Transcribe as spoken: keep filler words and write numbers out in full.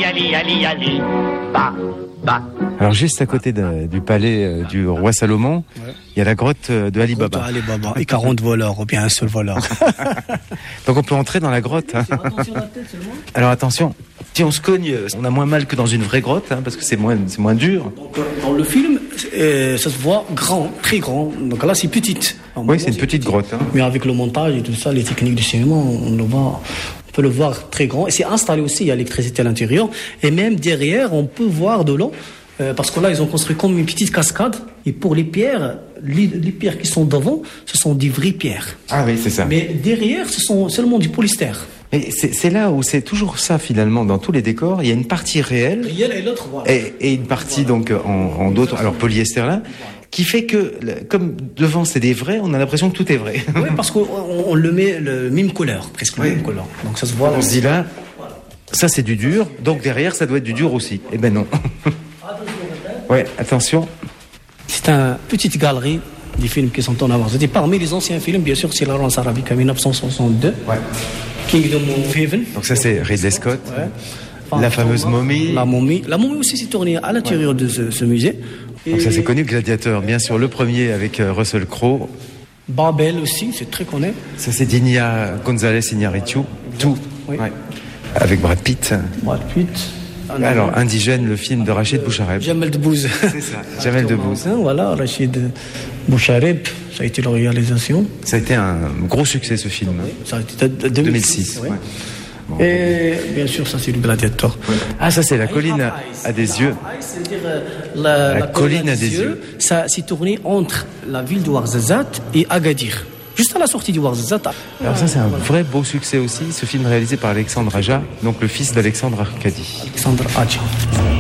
Ali, Ali, Ali, ba, ba. Alors juste à côté de, du palais euh, du roi Salomon, il ouais. y a la grotte de Ali Baba. Ali Baba et quarante voleurs, ou bien un seul voleur. Donc on peut entrer dans la grotte. Hein. Alors attention, si on se cogne, on a moins mal que dans une vraie grotte, hein, parce que c'est moins, c'est moins dur. Donc, dans le film, euh, ça se voit grand, très grand. Donc là, c'est petite. Alors, oui, c'est une petite grotte. Hein. Mais avec le montage et tout ça, les techniques du cinéma, on le voit... On peut le voir très grand. Et c'est installé aussi, il y a l'électricité à l'intérieur. Et même derrière, on peut voir de l'eau. Euh, parce que là, ils ont construit comme une petite cascade. Et pour les pierres, les, les pierres qui sont devant, ce sont des vraies pierres. Ah oui, c'est ça. Mais derrière, ce sont seulement du polystère. Mais c'est, c'est là où c'est toujours ça, finalement, dans tous les décors. Il y a une partie réelle. Réelle et l'autre, voilà. Et, et une partie, voilà. donc, en, en d'autres, alors polyester là. Qui fait que, comme devant c'est des vrais, on a l'impression que tout est vrai. Oui, parce qu'on on le met le même couleur, presque oui. le même couleur. Donc ça se voit. On se dit là, voilà. Ça c'est du dur, donc derrière ça doit être du dur aussi. Eh ben non. Ouais, attention. C'est une petite galerie des films qui sont en avance. C'était parmi les anciens films, bien sûr, c'est Lawrence Arabic en dix-neuf cent soixante-deux. Ouais. Kingdom of Heaven. Donc ça c'est Ridley Scott. Ouais. Enfin, la fameuse momie. La momie. La momie aussi s'est tournée à l'intérieur ouais. de ce, ce musée. Donc ça c'est connu, Gladiateur, bien sûr, le premier avec Russell Crowe. Babel aussi, c'est très connu. Ça c'est d'Iña González Iñárritu, tout, oui. ouais. Avec Brad Pitt. Brad Pitt. Alors, Indigène, le film de Rachid Bouchareb. Jamel Debbouze. C'est ça, Jamel Debbouze. Voilà, Rachid Bouchareb, ça a été la réalisation. Ça a été un gros succès ce film. Oui, ça a été deux mille six. Ouais. Bon, et bien sûr, ça c'est le Gladiator. Ouais. Ah, ça c'est la colline à, à des yeux. C'est-à-dire la, la, la colline, colline à des, des yeux. yeux. Ça s'est tourné entre la ville de Ouarzazate et Agadir. Juste à la sortie du Ouarzazate. Alors ça c'est un vrai beau succès aussi, ce film réalisé par Alexandre Aja, donc le fils d'Alexandre Arcadi. Alexandre Aja.